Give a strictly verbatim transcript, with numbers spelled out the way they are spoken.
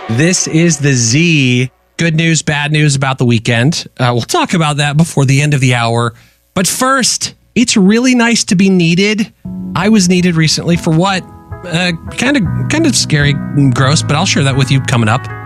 This is the Z. Good news, bad news about the weekend. Uh, we'll talk about that before the end of the hour. But first, it's really nice to be needed. I was needed recently for what? Uh, kind of kind of scary and gross, but I'll share that with you coming up.